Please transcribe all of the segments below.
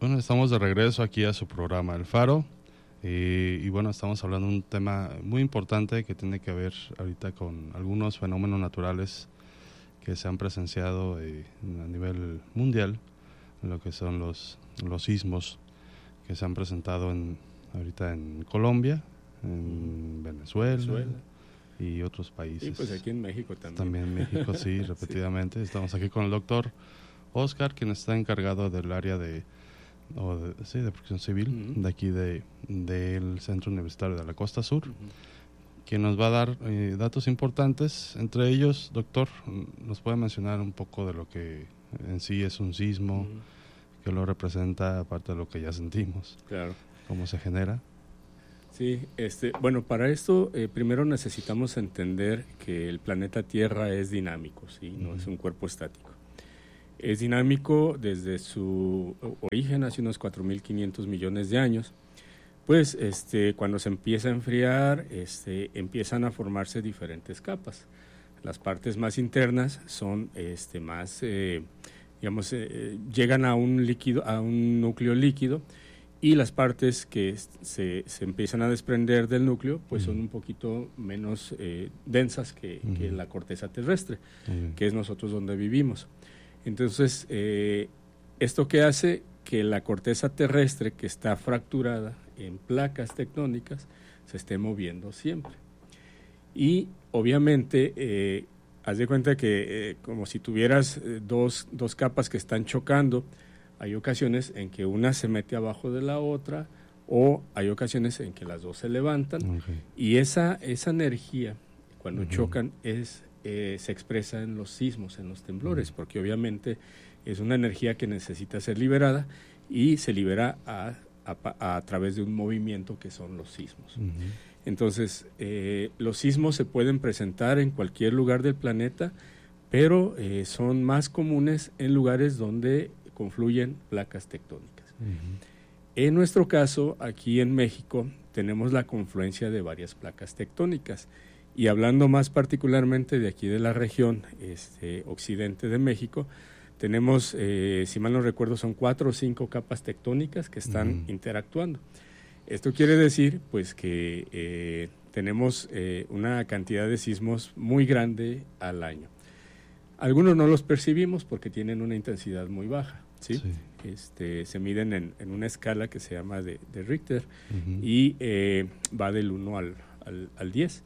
Bueno, estamos de regreso aquí a su programa El Faro y bueno, estamos hablando de un tema muy importante que tiene que ver ahorita con algunos fenómenos naturales que se han presenciado a nivel mundial, lo que son los sismos que se han presentado ahorita en Colombia, en Venezuela y otros países. Y pues aquí en México también. También en México, sí, repetidamente. Sí. Estamos aquí con el doctor Oscar, quien está encargado del área de protección civil, de aquí del Centro Universitario de la Costa Sur, quien nos va a dar datos importantes. Entre ellos, doctor, nos puede mencionar un poco de lo que en sí es un sismo, que lo representa, aparte de lo que ya sentimos. Claro. ¿Cómo se genera? Sí, bueno, para esto primero necesitamos entender que el planeta Tierra es dinámico, ¿sí? No es un cuerpo estático. Es dinámico desde su origen hace unos 4.500 millones de años. Pues cuando se empieza a enfriar, empiezan a formarse diferentes capas. Las partes más internas son más, llegan a un líquido, a un núcleo líquido, y las partes que se empiezan a desprender del núcleo pues son un poquito menos densas que la corteza terrestre, que es nosotros donde vivimos. Entonces, ¿esto qué hace? Que la corteza terrestre, que está fracturada en placas tectónicas, se esté moviendo siempre. Y obviamente, haz de cuenta que como si tuvieras dos capas que están chocando, hay ocasiones en que una se mete abajo de la otra, o hay ocasiones en que las dos se levantan, y esa energía, cuando chocan, se expresa en los sismos, en los temblores, porque obviamente es una energía que necesita ser liberada y se libera a través de un movimiento que son los sismos. Entonces, los sismos se pueden presentar en cualquier lugar del planeta, pero son más comunes en lugares donde confluyen placas tectónicas. En nuestro caso, aquí en México, tenemos la confluencia de varias placas tectónicas. Y hablando más particularmente de aquí de la región occidente de México, tenemos, si mal no recuerdo, son 4 o 5 capas tectónicas que están interactuando. Esto quiere decir pues que tenemos una cantidad de sismos muy grande al año. Algunos no los percibimos porque tienen una intensidad muy baja, ¿sí? Se miden en una escala que se llama de Richter, y va del 1 al 10.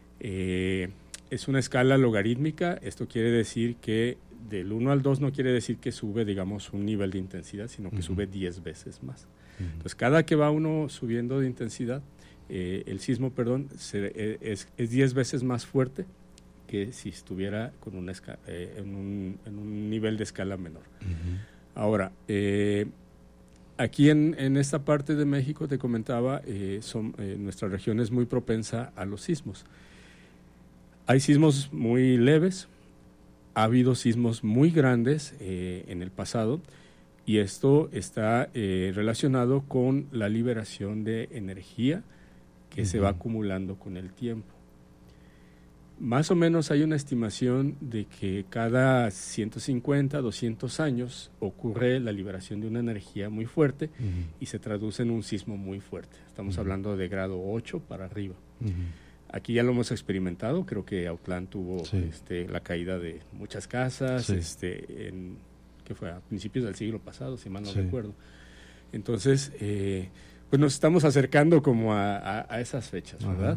Es una escala logarítmica. Esto quiere decir que del 1 al 2 no quiere decir que sube, digamos, un nivel de intensidad, sino que sube 10 veces más. Entonces, cada que va uno subiendo de intensidad, el sismo, es 10 veces más fuerte que si estuviera con una en un nivel de escala menor. Ahora, aquí en esta parte de México, te comentaba, nuestra región es muy propensa a los sismos. Hay sismos muy leves, ha habido sismos muy grandes en el pasado, y esto está relacionado con la liberación de energía que se va acumulando con el tiempo. Más o menos hay una estimación de que cada 150, 200 años ocurre la liberación de una energía muy fuerte y se traduce en un sismo muy fuerte. Estamos hablando de grado 8 para arriba. Aquí ya lo hemos experimentado. Creo que Autlán tuvo la caída de muchas casas, que fue a principios del siglo pasado, si mal no recuerdo. Entonces, pues nos estamos acercando como a esas fechas, ¿verdad?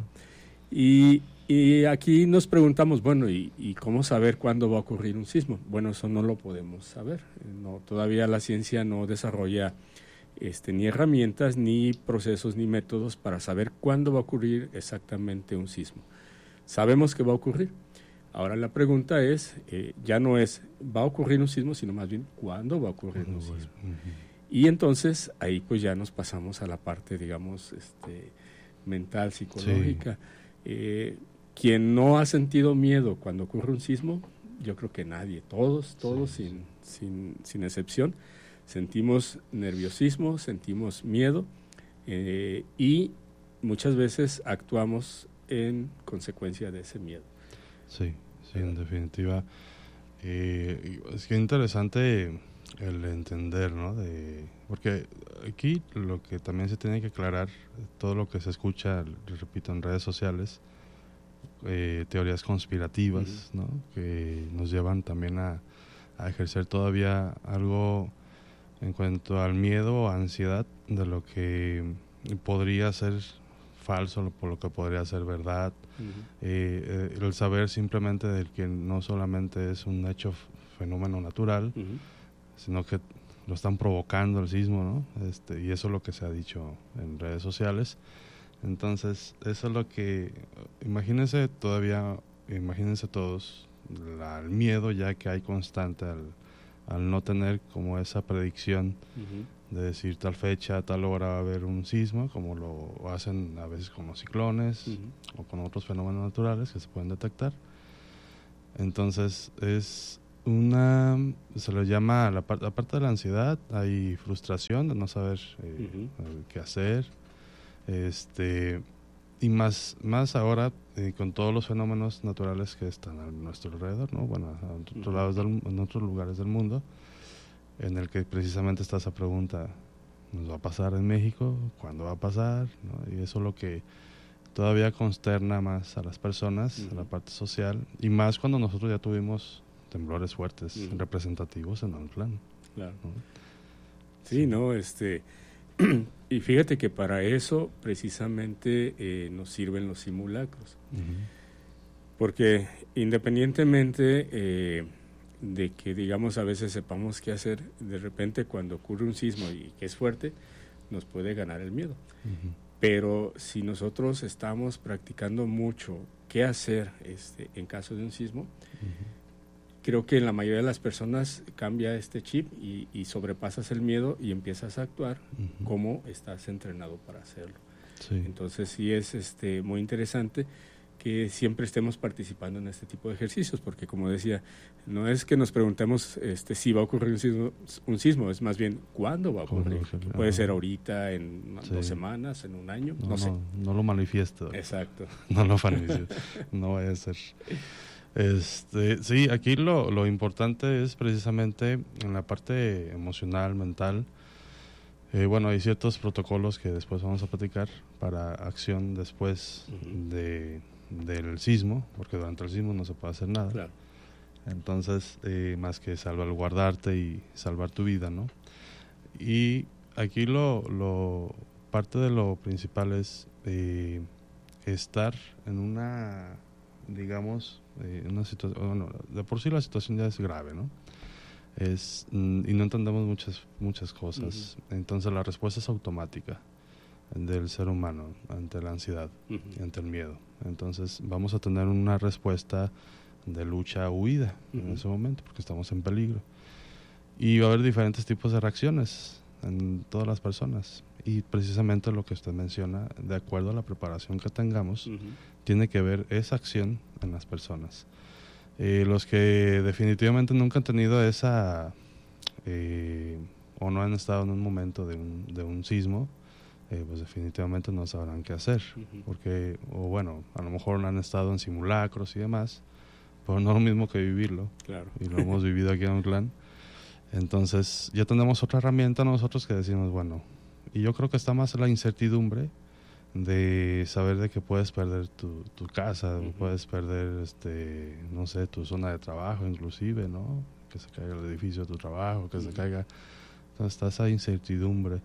Y aquí nos preguntamos, bueno, ¿y cómo saber cuándo va a ocurrir un sismo? Bueno, eso no lo podemos saber. Todavía la ciencia no desarrolla ni herramientas, ni procesos, ni métodos para saber cuándo va a ocurrir exactamente un sismo. Sabemos que va a ocurrir. Ahora la pregunta es, ya no es va a ocurrir un sismo, sino más bien cuándo va a ocurrir un sismo. Y entonces ahí pues ya nos pasamos a la parte, digamos, mental, psicológica. Quien no ha sentido miedo cuando ocurre un sismo, yo creo que nadie, todos sin excepción, sentimos nerviosismo, sentimos miedo, y muchas veces actuamos en consecuencia de ese miedo. Sí, en definitiva. Es que interesante el entender, ¿no? Porque aquí lo que también se tiene que aclarar, todo lo que se escucha, repito, en redes sociales, teorías conspirativas, ¿no? Que nos llevan también a ejercer todavía algo en cuanto al miedo o ansiedad de lo que podría ser falso, por lo que podría ser verdad. El saber simplemente de que no solamente es un hecho, fenómeno natural, sino que lo están provocando el sismo, ¿no? Y eso es lo que se ha dicho en redes sociales. Entonces, eso es lo que, imagínense todos el miedo ya que hay constante al no tener como esa predicción de decir tal fecha, tal hora va a haber un sismo, como lo hacen a veces con los ciclones o con otros fenómenos naturales que se pueden detectar. Entonces, se le llama, aparte de la ansiedad, hay frustración de no saber qué hacer, y más ahora con todos los fenómenos naturales que están a nuestro alrededor, ¿no? Bueno, en otros lugares del mundo, en el que precisamente está esa pregunta, ¿nos va a pasar en México? ¿Cuándo va a pasar? ¿No? Y eso es lo que todavía consterna más a las personas, a la parte social, y más cuando nosotros ya tuvimos temblores fuertes, representativos en Autlán. Claro. ¿No? Sí, ¿no? Y fíjate que para eso precisamente nos sirven los simulacros. Porque independientemente de que, digamos, a veces sepamos qué hacer, de repente cuando ocurre un sismo y que es fuerte, nos puede ganar el miedo. Pero si nosotros estamos practicando mucho qué hacer en caso de un sismo, creo que en la mayoría de las personas cambia este chip y sobrepasas el miedo y empiezas a actuar como estás entrenado para hacerlo. Sí. Entonces sí es muy interesante que siempre estemos participando en este tipo de ejercicios, porque como decía, no es que nos preguntemos si va a ocurrir un sismo, es más bien cuándo va a ocurrir. Puede ser ahorita, en 2 semanas, en un año, no sé. No lo manifiesto. Exacto. No lo manifiesto, no vaya a ser. Sí, aquí lo importante es precisamente en la parte emocional, mental. Bueno, hay ciertos protocolos que después vamos a platicar para acción después del sismo, porque durante el sismo no se puede hacer nada. Claro. Entonces, más que salvaguardarte y salvar tu vida, ¿no? Y aquí parte de lo principal es estar en una, digamos, una situación, bueno, de por sí la situación ya es grave, ¿no? Y no entendemos muchas cosas. Entonces la respuesta es automática del ser humano ante la ansiedad y ante el miedo. Entonces vamos a tener una respuesta de lucha o huida en ese momento, porque estamos en peligro. Y va a haber diferentes tipos de reacciones en todas las personas. Y precisamente lo que usted menciona, de acuerdo a la preparación que tengamos, tiene que ver esa acción en las personas. Los que definitivamente nunca han tenido esa o no han estado en un momento de un sismo, pues definitivamente no sabrán qué hacer, porque, o bueno, a lo mejor no han estado en simulacros y demás, pero no es lo mismo que vivirlo. Claro. Y lo hemos vivido aquí en Autlán. Entonces ya tenemos otra herramienta nosotros que decimos, bueno, y yo creo que está más la incertidumbre de saber de que puedes perder tu casa, puedes perder, no sé, tu zona de trabajo inclusive, ¿no? Que se caiga el edificio de tu trabajo, que se caiga. Entonces está esa incertidumbre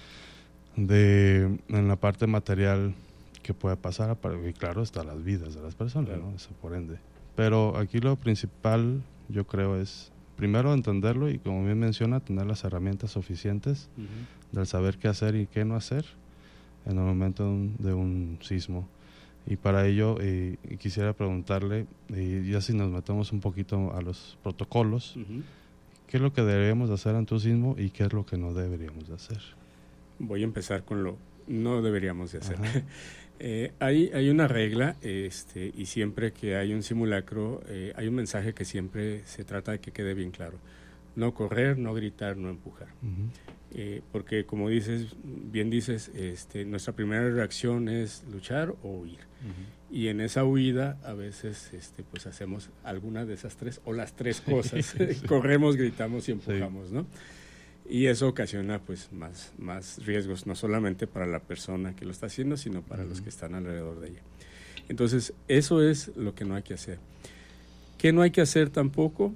en la parte material que puede pasar, y claro, está las vidas de las personas, claro, ¿no? Eso por ende. Pero aquí lo principal, yo creo, es primero entenderlo y, como bien menciona, tener las herramientas suficientes del saber qué hacer y qué no hacer en el momento de un sismo. Y para ello quisiera preguntarle, ya si nos metemos un poquito a los protocolos, ¿qué es lo que deberíamos de hacer ante un sismo y qué es lo que no deberíamos de hacer? Voy a empezar con lo no deberíamos de hacer. Hay una regla, y siempre que hay un simulacro, hay un mensaje que siempre se trata de que quede bien claro. No correr, no gritar, no empujar. porque como bien dices, nuestra primera reacción es luchar o huir. Uh-huh. Y en esa huida a veces pues hacemos alguna de esas tres o las tres cosas. Sí. Corremos, gritamos y empujamos, sí. ¿no? Y eso ocasiona pues más riesgos, no solamente para la persona que lo está haciendo, sino para los que están alrededor de ella. Entonces, eso es lo que no hay que hacer. ¿Qué no hay que hacer tampoco?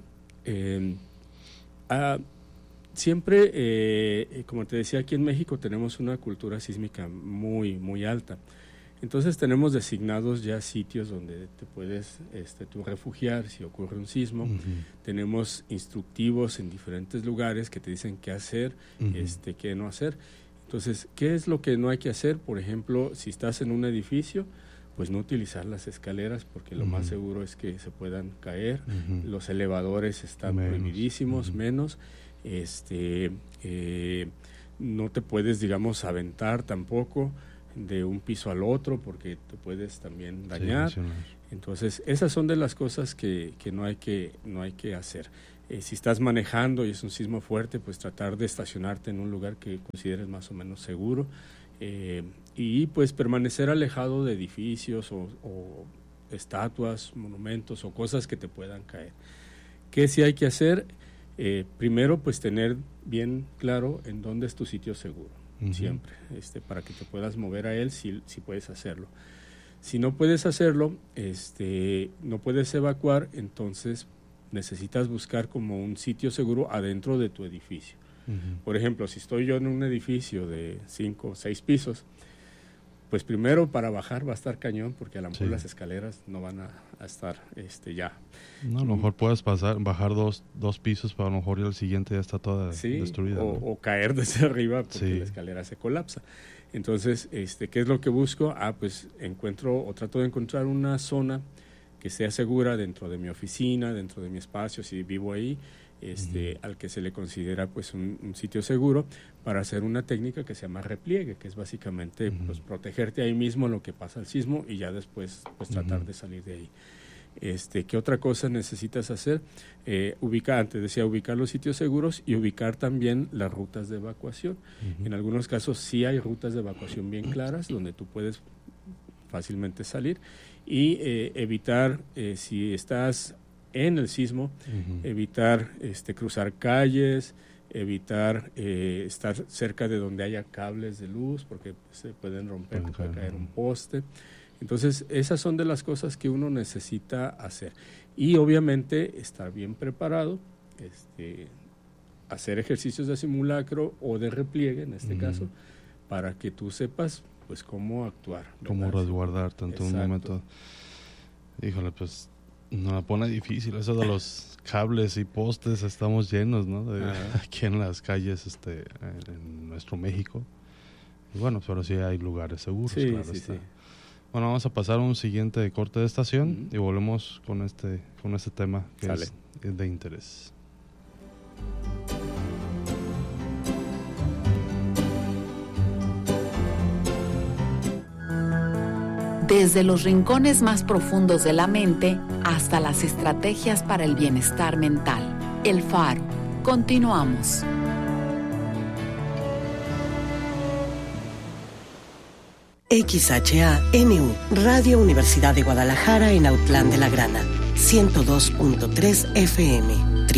Siempre, como te decía, aquí en México tenemos una cultura sísmica muy, muy alta. Entonces tenemos designados ya sitios donde te puedes tú refugiar si ocurre un sismo. Uh-huh. Tenemos instructivos en diferentes lugares que te dicen qué hacer, uh-huh. Qué no hacer. Entonces, ¿qué es lo que no hay que hacer? Por ejemplo, si estás en un edificio, pues no utilizar las escaleras porque lo uh-huh. más seguro es que se puedan caer. Uh-huh. Los elevadores están prohibidísimos, uh-huh. menos. No te puedes, digamos, aventar tampoco de un piso al otro porque te puedes también dañar. Sí, entonces esas son de las cosas que no hay que hacer. Si estás manejando y es un sismo fuerte, pues tratar de estacionarte en un lugar que consideres más o menos seguro, y pues permanecer alejado de edificios o estatuas, monumentos o cosas que te puedan caer. ¿Qué sí hay que hacer? Primero, pues tener bien claro en dónde es tu sitio seguro. Uh-huh. Siempre, para que te puedas mover a él si puedes hacerlo. Si no puedes hacerlo, no puedes evacuar, entonces necesitas buscar como un sitio seguro adentro de tu edificio. Uh-huh. Por ejemplo, si estoy yo en un edificio de 5 o 6 pisos, pues primero para bajar va a estar cañón porque a lo mejor las escaleras no van a estar ya. No, a lo mejor puedes bajar dos pisos, pero a lo mejor el siguiente ya está toda destruida. ¿no? O caer desde arriba porque la escalera se colapsa. Entonces, ¿qué es lo que busco? Pues trato de encontrar una zona que sea segura dentro de mi oficina, dentro de mi espacio, si vivo ahí, uh-huh. al que se le considera pues un sitio seguro, para hacer una técnica que se llama repliegue, que es básicamente uh-huh. pues protegerte ahí mismo en lo que pasa el sismo y ya después pues tratar uh-huh. de salir de ahí. ¿Qué otra cosa necesitas hacer? Ubicar los sitios seguros y ubicar también las rutas de evacuación. Uh-huh. En algunos casos sí hay rutas de evacuación bien claras donde tú puedes fácilmente salir y evitar, si estás en el sismo, uh-huh. evitar cruzar calles, evitar estar cerca de donde haya cables de luz porque se pueden romper, te puede caer un poste. Entonces, esas son de las cosas que uno necesita hacer. Y obviamente estar bien preparado, hacer ejercicios de simulacro o de repliegue, en este uh-huh. caso, para que tú sepas pues cómo actuar. Cómo resguardar tanto un momento. Híjole, pues nos la pone difícil. Eso de los cables y postes estamos llenos, ¿no? Aquí en las calles en nuestro México. Y bueno, pero sí hay lugares seguros. Sí, claro, sí. Bueno, vamos a pasar a un siguiente corte de estación uh-huh. y volvemos con este tema que es de interés. Desde los rincones más profundos de la mente hasta las estrategias para el bienestar mental. El Faro. Continuamos. XHANU, Radio Universidad de Guadalajara en Autlán de la Grana, 102.3 FM,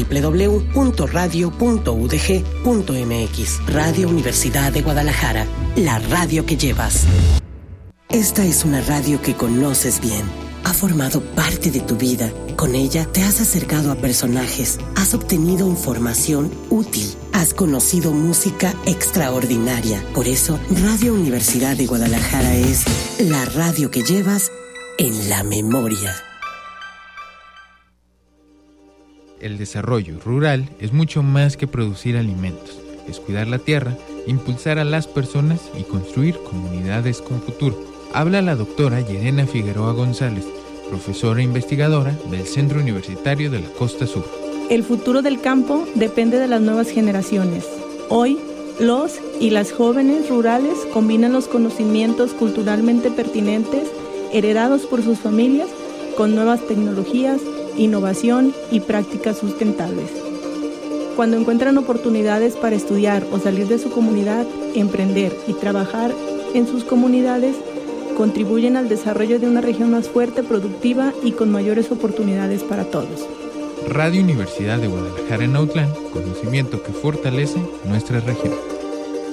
www.radio.udg.mx. Radio Universidad de Guadalajara, la radio que llevas. Esta es una radio que conoces bien. Ha formado parte de tu vida. Con ella te has acercado a personajes, has obtenido información útil, has conocido música extraordinaria. Por eso, Radio Universidad de Guadalajara es la radio que llevas en la memoria. El desarrollo rural es mucho más que producir alimentos. Es cuidar la tierra, impulsar a las personas y construir comunidades con futuro. Habla la doctora Yerena Figueroa González, profesora e investigadora del Centro Universitario de la Costa Sur. El futuro del campo depende de las nuevas generaciones. Hoy, los y las jóvenes rurales combinan los conocimientos culturalmente pertinentes heredados por sus familias con nuevas tecnologías, innovación y prácticas sustentables. Cuando encuentran oportunidades para estudiar o salir de su comunidad, emprender y trabajar en sus comunidades, contribuyen al desarrollo de una región más fuerte, productiva y con mayores oportunidades para todos. Radio Universidad de Guadalajara en Autlán, conocimiento que fortalece nuestra región.